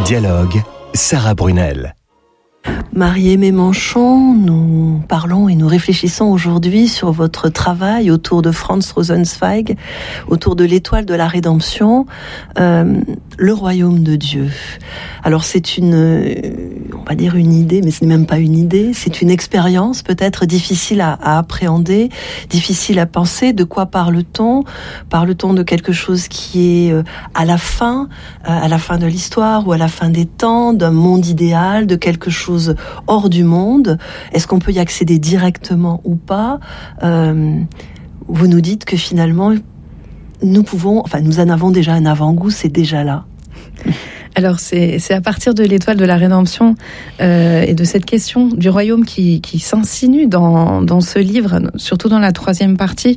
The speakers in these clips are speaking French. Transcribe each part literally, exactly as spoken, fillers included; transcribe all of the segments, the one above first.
Dialogue, Sarah Brunel. Marie-Aimée Manchon, nous parlons et nous réfléchissons aujourd'hui sur votre travail autour de Franz Rosenzweig, autour de l'étoile de la rédemption, euh, le royaume de Dieu. Alors c'est une, on va dire une idée, mais ce n'est même pas une idée, c'est une expérience peut-être difficile à, à appréhender, difficile à penser. De quoi parle-t-on ? Parle-t-on de quelque chose qui est à la fin, à la fin de l'histoire ou à la fin des temps, d'un monde idéal, de quelque chose hors du monde? Est-ce qu'on peut y accéder directement ou pas? euh, Vous nous dites que finalement, nous pouvons, enfin nous en avons déjà un avant-goût, c'est déjà là. Alors c'est, c'est à partir de l'étoile de la rédemption euh, et de cette question du royaume qui, qui s'insinue dans, dans ce livre, surtout dans la troisième partie,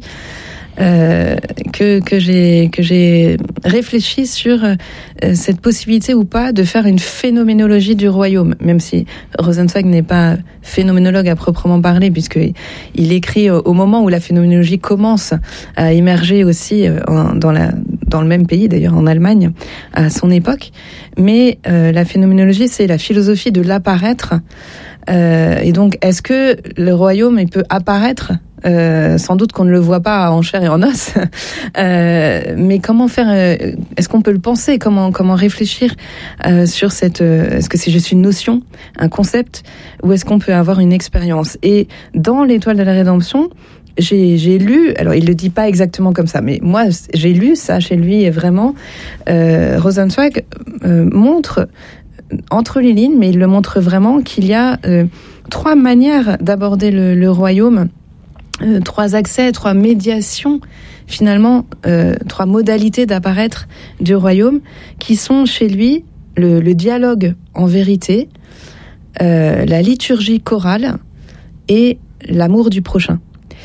Euh, que que j'ai que j'ai réfléchi sur euh, cette possibilité ou pas de faire une phénoménologie du royaume, même si Rosenzweig n'est pas phénoménologue à proprement parler, puisque il écrit au, au moment où la phénoménologie commence à émerger aussi euh, en, dans la dans le même pays, d'ailleurs en Allemagne à son époque. Mais euh, la phénoménologie, c'est la philosophie de l'apparaître. Euh, et donc, est-ce que le royaume il peut apparaître? Euh, sans doute qu'on ne le voit pas en chair et en os, euh, mais comment faire euh, est-ce qu'on peut le penser? Comment comment réfléchir euh, sur cette euh, est-ce que c'est juste une notion, un concept, ou est-ce qu'on peut avoir une expérience? Et dans l'étoile de la rédemption, j'ai j'ai lu, alors il le dit pas exactement comme ça, mais moi j'ai lu ça chez lui, et vraiment euh, Rosenzweig euh, montre entre les lignes, mais il le montre vraiment, qu'il y a euh, trois manières d'aborder le, le royaume. Euh, trois accès, trois médiations, finalement, euh, trois modalités d'apparaître du royaume, qui sont chez lui le, le dialogue en vérité, euh, la liturgie chorale et l'amour du prochain.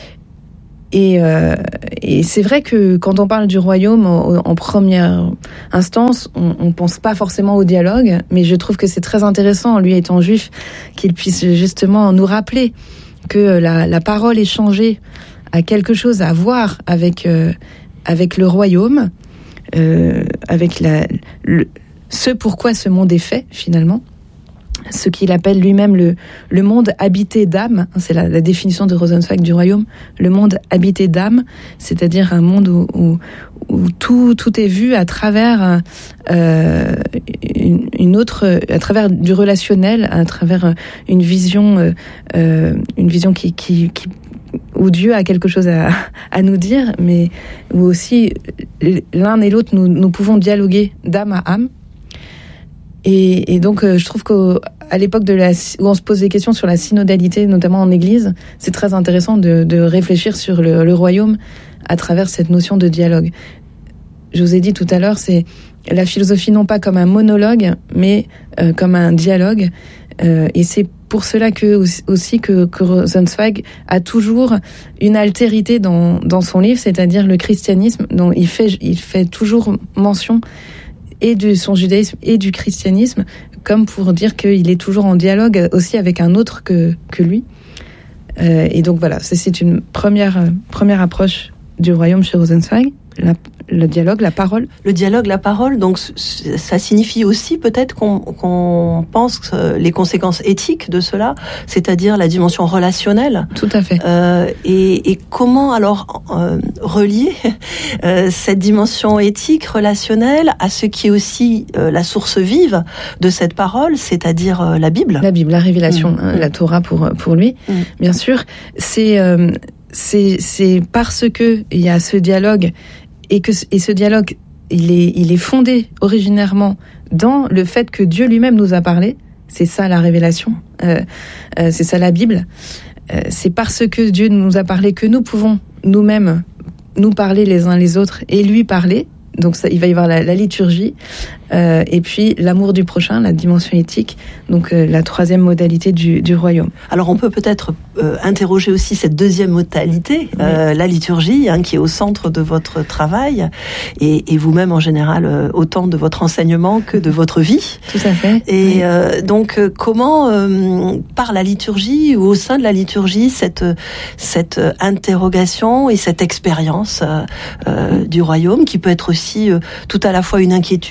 Et, euh, et c'est vrai que quand on parle du royaume en, en première instance, on, on pense pas forcément au dialogue, mais je trouve que c'est très intéressant, lui étant juif, qu'il puisse justement nous rappeler que la, la parole échangée a quelque chose à voir avec euh, avec le royaume, euh, avec la, le, ce pourquoi ce monde est fait finalement, ce qu'il appelle lui-même le le monde habité d'âme. C'est la, la définition de Rosenzweig du royaume, le monde habité d'âme, c'est-à-dire un monde où, où, où tout tout est vu à travers euh, une, une autre, à travers du relationnel, à travers une vision euh, une vision qui qui, qui où Dieu a quelque chose à, à nous dire, mais où aussi l'un et l'autre nous nous pouvons dialoguer d'âme à âme. Et, et donc, euh, je trouve qu'à l'époque de la, où on se pose des questions sur la synodalité, notamment en Église, c'est très intéressant de, de réfléchir sur le, le royaume à travers cette notion de dialogue. Je vous ai dit tout à l'heure, c'est la philosophie non pas comme un monologue, mais euh, comme un dialogue. Euh, et c'est pour cela que aussi que, que Rosenzweig a toujours une altérité dans, dans son livre, c'est-à-dire le christianisme, dont il fait, il fait toujours mention et de son judaïsme et du christianisme, comme pour dire qu'il est toujours en dialogue aussi avec un autre que, que lui. Euh, et donc voilà, c'est, c'est une première, euh, première approche du royaume chez Rosenzweig, la, le dialogue, la parole. Le dialogue, la parole, donc ça signifie aussi peut-être qu'on, qu'on pense les conséquences éthiques de cela, c'est-à-dire la dimension relationnelle. Tout à fait. Euh, et, et comment alors euh, relier euh, cette dimension éthique, relationnelle, à ce qui est aussi euh, la source vive de cette parole, c'est-à-dire euh, la Bible. La Bible, la révélation, mmh. hein, la Torah pour, pour lui, mmh. bien sûr. C'est... Euh, C'est, c'est parce que il y a ce dialogue et que et ce dialogue il est il est fondé originairement dans le fait que Dieu lui-même nous a parlé. C'est ça la révélation, euh, euh, c'est ça la Bible. Euh, c'est parce que Dieu nous a parlé que nous pouvons nous-mêmes nous parler les uns les autres et lui parler. Donc ça, il va y avoir la, la liturgie euh, et puis l'amour du prochain, la dimension éthique, donc euh, la troisième modalité du, du royaume. Alors on peut peut-être euh, interroger aussi cette deuxième modalité, oui. euh, la liturgie, hein, qui est au centre de votre travail et, et vous-même en général euh, autant de votre enseignement que de votre vie. Tout à fait. Et oui. euh, donc euh, comment euh, par la liturgie ou au sein de la liturgie cette cette interrogation et cette expérience euh, euh, du royaume qui peut être aussi euh, tout à la fois une inquiétude qu'une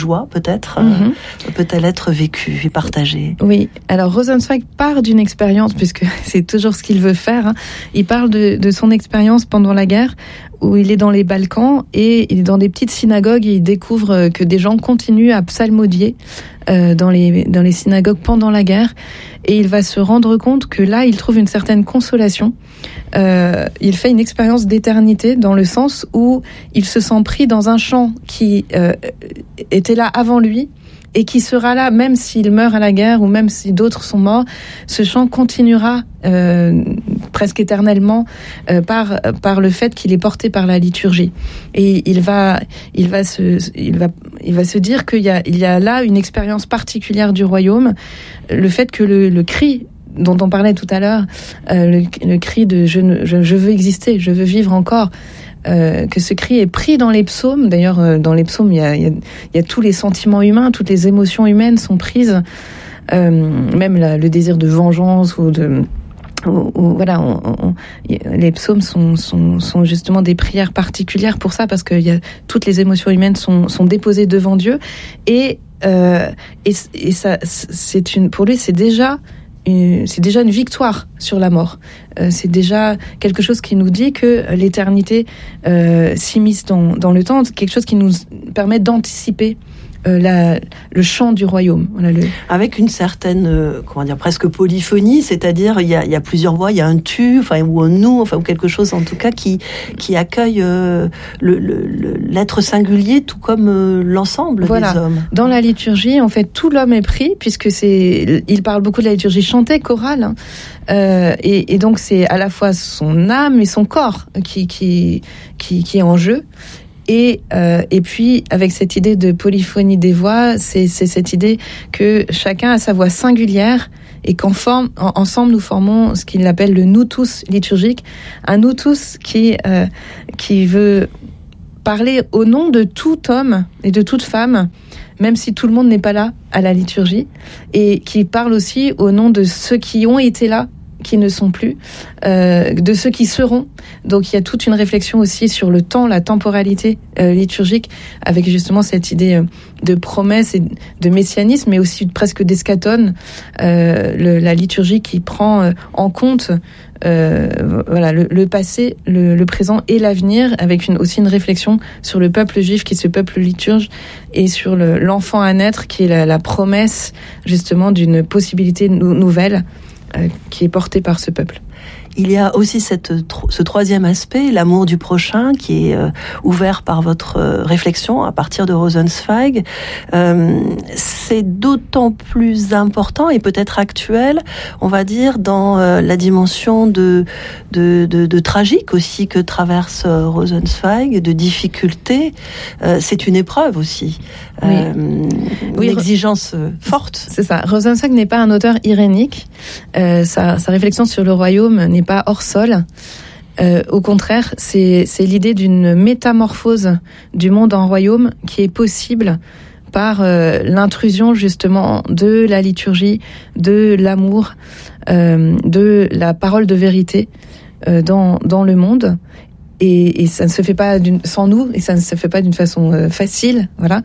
joie, peut-être, mm-hmm. euh, peut-elle être vécue et partagée? Oui. Alors, Rosenzweig part d'une expérience, puisque c'est toujours ce qu'il veut faire. Hein. Il parle de, de son expérience pendant la guerre, où il est dans les Balkans et il est dans des petites synagogues et il découvre que des gens continuent à psalmodier euh, dans les dans les synagogues pendant la guerre, et il va se rendre compte que là il trouve une certaine consolation. Euh, il fait une expérience d'éternité dans le sens où il se sent pris dans un champ qui euh, était là avant lui et qui sera là même s'il meurt à la guerre ou même si d'autres sont morts. Ce chant continuera euh, presque éternellement euh, par par le fait qu'il est porté par la liturgie. Et il va il va se il va il va se dire qu'il y a il y a là une expérience particulière du royaume, le fait que le, le cri dont on parlait tout à l'heure, euh, le, le cri de je, ne, je je veux exister, je veux vivre encore. Euh, que ce cri est pris dans les psaumes. D'ailleurs, euh, dans les psaumes, il y a, il y a, il y a tous les sentiments humains, toutes les émotions humaines sont prises, euh, même la, le désir de vengeance ou de... Ou, ou, voilà, on, on, les psaumes sont, sont, sont justement des prières particulières pour ça, parce que il y a, toutes les émotions humaines sont, sont déposées devant Dieu, et, euh, et, et ça, c'est une, pour lui, c'est déjà... Une, c'est déjà une victoire sur la mort. Euh, c'est déjà quelque chose qui nous dit que l'éternité euh, s'immisce dans, dans le temps, quelque chose qui nous permet d'anticiper euh, la, le chant du royaume. Voilà, le... Avec une certaine, euh, comment dire, presque polyphonie, c'est-à-dire il y a, il y a plusieurs voix, il y a un tu, enfin ou un nous, enfin ou quelque chose en tout cas qui qui accueille euh, le, le, le, l'être singulier, tout comme euh, l'ensemble voilà. des hommes. Dans la liturgie, en fait, tout l'homme est pris, puisque c'est, il parle beaucoup de la liturgie chantée, chorale, hein, euh, et, et donc c'est à la fois son âme et son corps qui qui qui, qui est en jeu. Et, euh, et puis, avec cette idée de polyphonie des voix, c'est, c'est cette idée que chacun a sa voix singulière et qu'ensemble, ensemble, nous formons ce qu'il appelle le nous tous liturgique. Un nous tous qui, euh, qui veut parler au nom de tout homme et de toute femme, même si tout le monde n'est pas là à la liturgie, et qui parle aussi au nom de ceux qui ont été là, qui ne sont plus, euh, de ceux qui seront. Donc il y a toute une réflexion aussi sur le temps, la temporalité euh, liturgique, avec justement cette idée euh, de promesse et de messianisme, mais aussi presque d'eschatone, euh, le, la liturgie qui prend euh, en compte euh, voilà, le, le passé, le, le présent et l'avenir, avec une, aussi une réflexion sur le peuple juif qui est ce peuple liturge, et sur le, l'enfant à naître qui est la, la promesse justement d'une possibilité nou- nouvelle euh, qui est portée par ce peuple. Il y a aussi cette, ce troisième aspect, l'amour du prochain, qui est euh, ouvert par votre euh, réflexion à partir de Rosenzweig. Euh, c'est d'autant plus important et peut-être actuel, on va dire, dans euh, la dimension de, de, de, de tragique aussi que traverse euh, Rosenzweig, de difficulté. Euh, c'est une épreuve aussi, oui. euh, une oui, exigence euh, forte. C'est ça. Rosenzweig n'est pas un auteur irénique. Euh, sa, sa réflexion sur le royaume n'est pas hors sol. Euh, au contraire, c'est, c'est l'idée d'une métamorphose du monde en royaume qui est possible par euh, l'intrusion justement de la liturgie, de l'amour, euh, de la parole de vérité euh, dans, dans le monde. Et, et ça ne se fait pas d'une, sans nous, et ça ne se fait pas d'une façon euh, facile, voilà.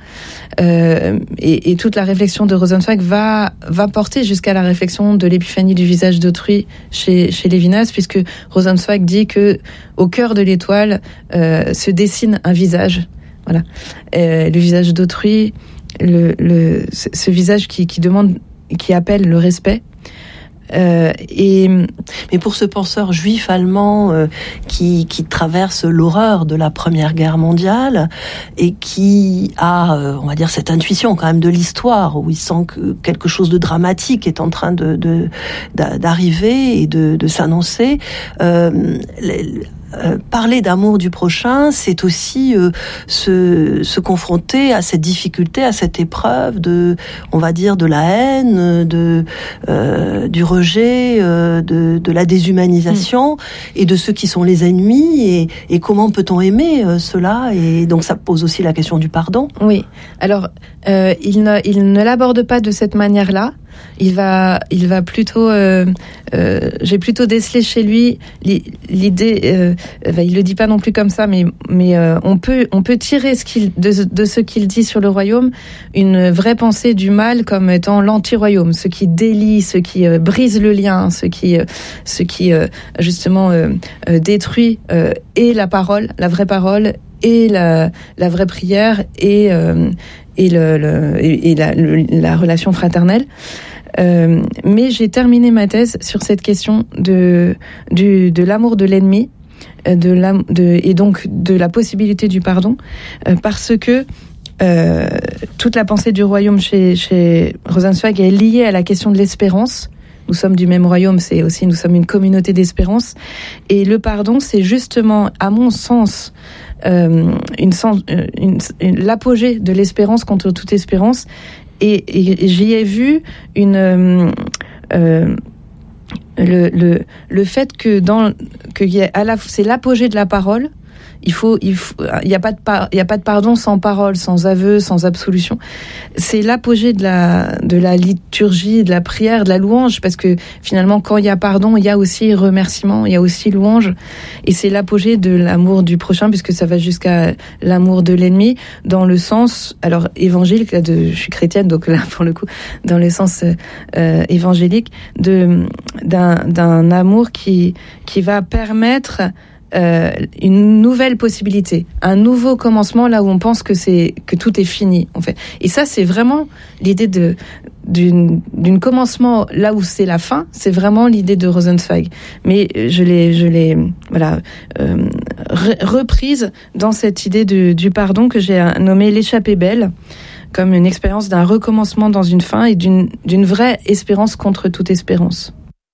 Euh, et, et toute la réflexion de Rosenzweig va va porter jusqu'à la réflexion de l'épiphanie du visage d'autrui chez chez Lévinas, puisque Rosenzweig dit que au cœur de l'étoile euh, se dessine un visage, voilà. Euh, le visage d'autrui, le le ce, ce visage qui qui demande, qui appelle le respect. Euh, et mais pour ce penseur juif allemand euh, qui qui traverse l'horreur de la Première Guerre mondiale et qui a, euh, on va dire, cette intuition quand même de l'histoire, où il sent que quelque chose de dramatique est en train de, de d'arriver et de, de s'annoncer. Euh, les, Euh, parler d'amour du prochain, c'est aussi euh, se, se confronter à cette difficulté, à cette épreuve de, on va dire, de la haine, de euh, du rejet, euh, de, de la déshumanisation, mmh. et de ceux qui sont les ennemis, et, et comment peut-on aimer euh, cela? Et donc ça pose aussi la question du pardon. Oui. Alors euh, il ne il ne l'aborde pas de cette manière-là. il va, il va plutôt, euh, euh, j'ai plutôt décelé chez lui l'idée, euh, bah, il le dit pas non plus comme ça, mais, mais euh, on peut, on peut tirer ce qu'il, de, de ce qu'il dit sur le royaume, une vraie pensée du mal comme étant l'anti-royaume, ce qui délie, ce qui euh, brise le lien, ce qui, euh, ce qui euh, justement euh, euh, détruit euh, et la parole, la vraie parole, et la, la vraie prière, et euh, et, le, le, et la, le, la relation fraternelle. Euh, mais j'ai terminé ma thèse sur cette question de, du, de l'amour de l'ennemi, de la, de, et donc de la possibilité du pardon, euh, parce que euh, toute la pensée du royaume chez, chez Rosenzweig est liée à la question de l'espérance. Nous sommes du même royaume, c'est aussi, nous sommes une communauté d'espérance. Et le pardon, c'est justement, à mon sens, euh, une, une, une, l'apogée de l'espérance contre toute espérance. Et, et j'y ai vu une, euh, euh, le, le, le fait que dans, que y a à la, c'est l'apogée de la parole. Il faut, il faut, il y a pas de par, il y a pas de pardon sans parole, sans aveu, sans absolution. C'est l'apogée de la, de la liturgie, de la prière, de la louange, parce que finalement, quand il y a pardon, il y a aussi remerciement, il y a aussi louange, et c'est l'apogée de l'amour du prochain, puisque ça va jusqu'à l'amour de l'ennemi, dans le sens, alors évangélique, là, de, je suis chrétienne, donc là pour le coup, dans le sens euh, évangélique, de d'un, d'un amour qui qui va permettre Euh, une nouvelle possibilité, un nouveau commencement là où on pense que c'est que tout est fini en fait. Et ça, c'est vraiment l'idée de d'une d'une commencement là où c'est la fin. C'est vraiment l'idée de Rosenzweig. Mais je l'ai je l'ai voilà euh, re- reprise dans cette idée de, du pardon que j'ai nommé l'échappée belle, comme une expérience d'un recommencement dans une fin et d'une d'une vraie espérance contre toute espérance.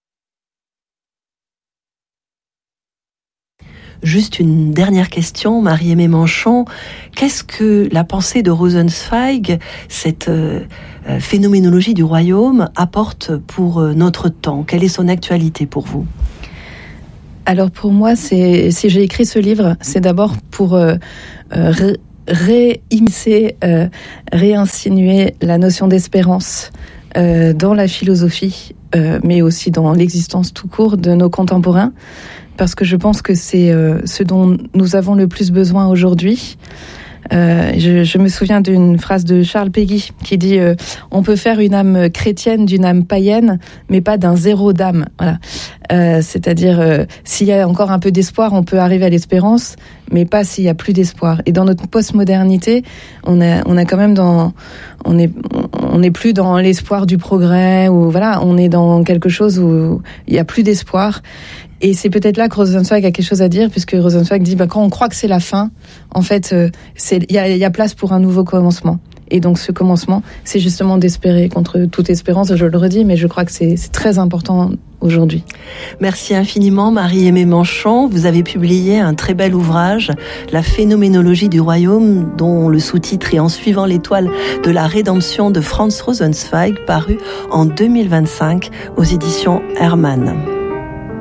Juste une dernière question, Marie-Aimée Manchon. Qu'est-ce que la pensée de Rosenzweig, cette euh, phénoménologie du royaume, apporte pour euh, notre temps? Quelle est son actualité pour vous? Alors pour moi, c'est, si j'ai écrit ce livre, c'est d'abord pour euh, ré, réimmiscer, euh, réinsinuer la notion d'espérance euh, dans la philosophie, euh, mais aussi dans l'existence tout court de nos contemporains. Parce que je pense que c'est euh, ce dont nous avons le plus besoin aujourd'hui. Euh, je, je me souviens d'une phrase de Charles Péguy qui dit euh, « On peut faire une âme chrétienne d'une âme païenne, mais pas d'un zéro d'âme. » Voilà. Euh, c'est-à-dire, euh, s'il y a encore un peu d'espoir, on peut arriver à l'espérance, mais pas s'il y a plus d'espoir. Et dans notre postmodernité, on a, on a quand même dans, on est, on n'est plus dans l'espoir du progrès, ou voilà, on est dans quelque chose où il y a plus d'espoir. Et c'est peut-être là que Rosenzweig a quelque chose à dire, puisque Rosenzweig dit bah, quand on croit que c'est la fin, en fait, euh, c'est il y a, y a place pour un nouveau commencement. Et donc ce commencement, c'est justement d'espérer contre toute espérance. Je le redis, mais je crois que c'est, c'est très important aujourd'hui. Merci infiniment, Marie-Aimée Manchon. Vous avez publié un très bel ouvrage, La phénoménologie du royaume, dont le sous-titre est En suivant l'étoile de la rédemption de Franz Rosenzweig, paru en deux mille vingt-cinq aux éditions Hermann.